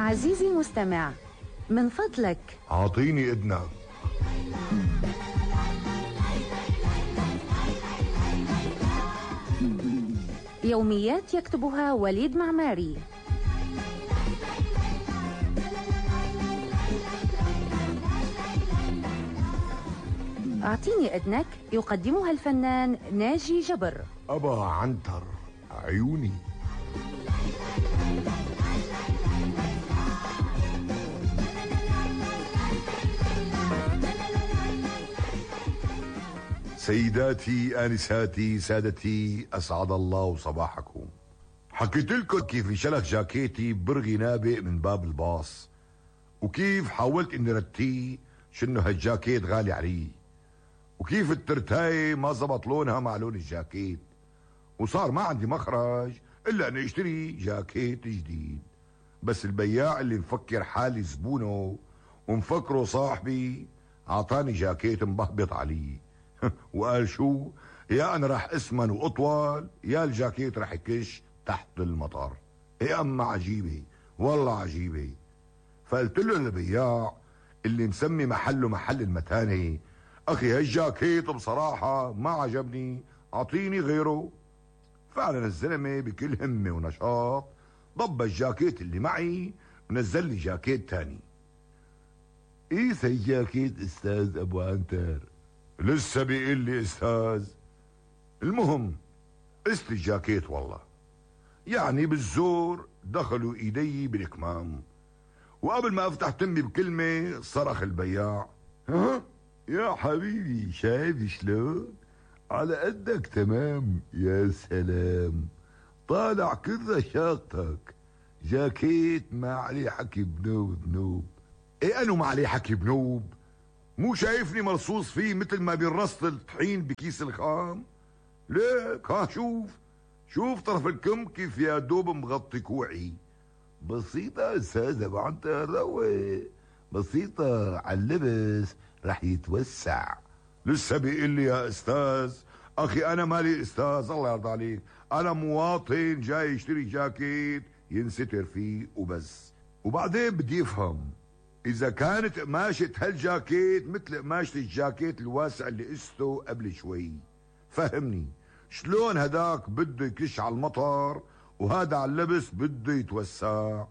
عزيزي المستمع، من فضلك أعطيني إذنك. يوميات يكتبها وليد معماري. أعطيني إذنك يقدمها الفنان ناجي جبر. أبا عنتر عيوني. سيداتي آنساتي سادتي، أسعد الله صباحكم. حكيت لكم كيف انشلخ جاكيتي برغي نابئ من باب الباص، وكيف حاولت اني رتيه شنو هالجاكيت غالي علي، وكيف الترتاية ما زبط لونها مع لون الجاكيت، وصار ما عندي مخرج الا اني اشتري جاكيت جديد. بس البياع اللي مفكر حالي زبونه ومفكره صاحبي اعطاني جاكيت مبهبط علي وقال شو، يا انا راح اسمن واطول يا الجاكيت راح يكش تحت المطر. يا اما عجيبه والله عجيبه. فقلت له للبياع اللي مسمي محله محل المتانه، اخي هالجاكيت بصراحه ما عجبني، اعطيني غيره. فعلا الزلمه بكل همه ونشاط ضب الجاكيت اللي معي ونزل لي جاكيت تاني. ايه هالجاكيت استاذ ابو عنتر؟ لسه بيقول لي استاذ. المهم قست الجاكيت والله، يعني بالزور دخلوا ايدي بالكمام، وقبل ما افتح تمي بكلمة صرخ البياع: ها يا حبيبي شايف شلون؟ على قدك تمام. يا سلام، طالع كل رشاقتك، جاكيت ما عليه حكي بنوب بنوب. ايه انو ما عليه حكي بنوب؟ مو شايفني مرصوص فيه مثل ما بينرص الطحين بكيس الخام؟ ليك ها شوف طرف الكم كيف يا دوب مغطي كوعي. بسيطة استاذ ابو عنتر، روق بسيطة على اللبس رح يتوسع. لسه بيقول لي يا استاذ؟ اخي انا مالي استاذ الله يرضى عليك، انا مواطن جاي يشتري جاكيت ينستر فيه وبس. وبعدين بدي يفهم اذا كانت قماشة هالجاكيت مثل قماشة الجاكيت الواسع اللي قسته قبل شوي، فهمني شلون هداك بده يكش على المطر وهذا على اللبس بده يتوسع؟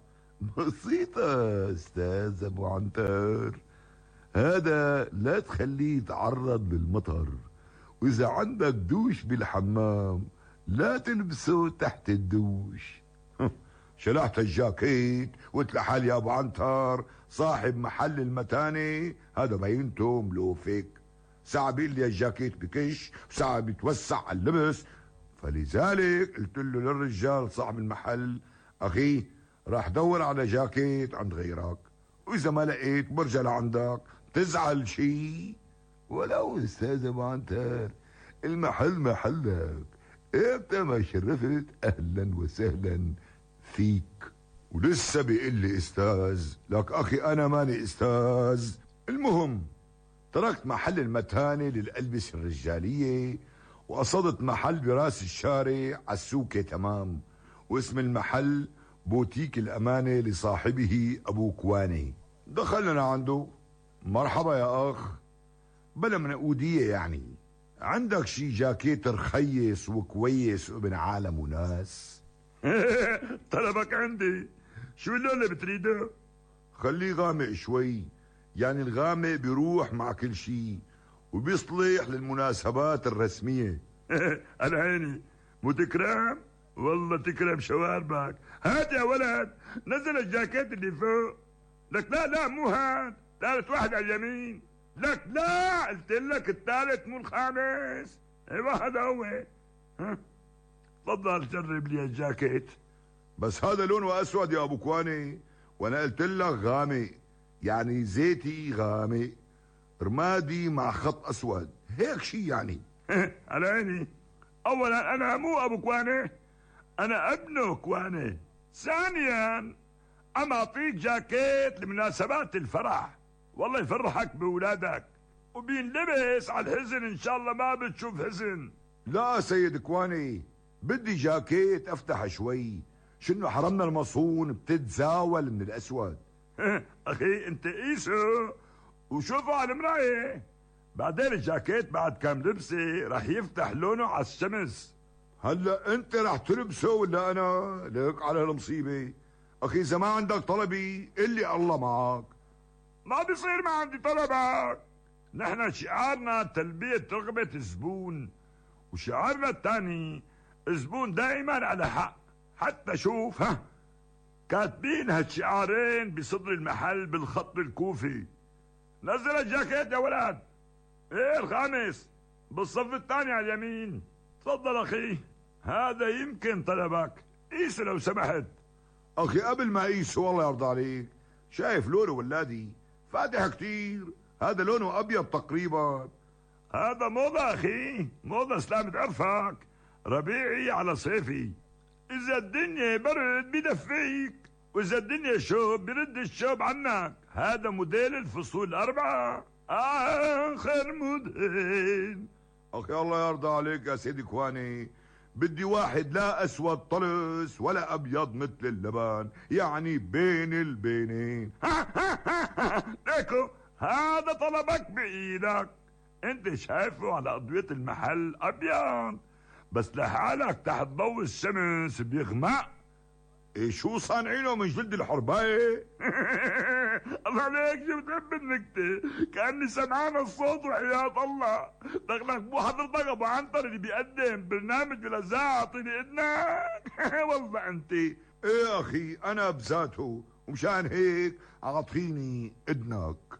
بسيطة استاذ ابو عنتر، هذا لا تخليه يتعرض للمطر، واذا عندك دوش بالحمام لا تلبسه تحت الدوش. شلحت الجاكيت وقلت لحالي يا ابو عنتر صاحب محل المتانة هذا بينته ملوفك، ساعة بيقول لي الجاكيت بكش وساعة بيتوسع على اللبس. فلذلك قلت له للرجال صاحب المحل: اخي راح دور على جاكيت عند غيرك، واذا ما لقيت برجع لعندك، تزعل شي؟ ولو استاذ ابو عنتر المحل محلك، انت ما شرفت اهلا وسهلا فيك. ولسه بيقول لي استاذ؟ لك اخي انا ماني استاذ. المهم تركت محل المتانة للألبسة الرجالية وقصدت محل براس الشارع عالسوكة تمام، واسم المحل بوتيك الأمانة لصاحبه أبو كواني. دخلنا عنده: مرحبا يا أخ، بلا منقودية يعني، عندك شي جاكيت رخيص وكويس وابن عالم وناس؟ طلبك عندي، شو اللون اللي بتريده؟ خليه غامق شوي، يعني الغامق بيروح مع كل شي وبيصلح للمناسبات الرسمية. على عيني، مو تكرم؟ والله تكرم شواربك. هات يا ولد، نزل الجاكيت اللي فوق. لك لا مو هاد، ثالث واحد على اليمين. لك لا، قلت لك الثالث مو الخامس. ايوه هذا هو. ها تفضل جرب لي الجاكيت. بس هذا لونه اسود يا ابو كواني، وانا قلت لك غامق، يعني زيتي غامق رمادي مع خط اسود، هيك شي يعني. على عيني. اولا انا مو ابو كواني، انا ابنه كواني. ثانيا اما اعطيك جاكيت لمناسبات الفرح، والله يفرحك بولادك، وبينلبس على الحزن ان شاء الله ما بتشوف حزن. لا سيد كواني، بدي جاكيت افتح شوي، شنو حرمنا المصون بتتزاول من الاسود. اخي انت قيسه وشوفوا على المراية، بعدين الجاكيت بعد كم لبسه رح يفتح لونه على الشمس. هلا انت رح تلبسه ولا انا؟ لك على هالمصيبه. اخي اذا ما عندك طلبي اللي الله معك. ما بيصير ما عندي طلبك، نحن شعارنا تلبية رغبة الزبون، وشعارنا الثاني الزبون دائما على حق. حتى شوف كاتبين هالشعارين بصدر المحل بالخط الكوفي. نزل الجاكيت يا ولد. ايه الخامس بالصف الثاني على اليمين. تفضل اخي، هذا يمكن طلبك، قيس لو سمحت. اخي قبل ما اقيس والله يرضى عليك، شايف لونه ولادي فاتح كتير، هذا لونه ابيض تقريبا. هذا موضة اخي، موضة سلامة عرفك، ربيعي على صيفي. اذا الدنيا برد بدفيك، واذا الدنيا شوب برد الشوب عنك. هذا موديل الفصول 4، اخر موديل. اخي الله يرضى عليك يا سيدي كواني، بدي واحد لا اسود طلس ولا ابيض مثل اللبن، يعني بين البينين. ليكو هذا طلبك بايدك، انت شايفه على اضوية المحل ابيض، بس لحالك تحت ضوء الشمس بيغمق. إيه شو صانعينه من جلد الحرباية؟ الله عليك شو بتحب النكتة، كأني سمعان الصوت وحياة الله. دخلك مو حضرتك ابو عنتر اللي بيقدم برنامج بالاذاعة اعطيني اذنك. والله انت. ايه اخي انا بذاته، ومشان هيك اعطيني اذنك.